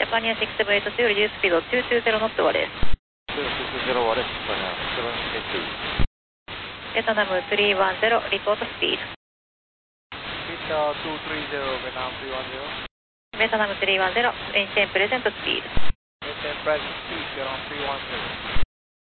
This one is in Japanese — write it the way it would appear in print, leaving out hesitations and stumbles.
ジャパニア6782よりリュースピード220ノットワです。 220ワです。ジャパニア782。 ベトナム310、リポートスピード。 230、ベトナム310。 ベトナム310、メインテンプレゼントスピード。 メインテンプレゼントスピード、ベトナム310。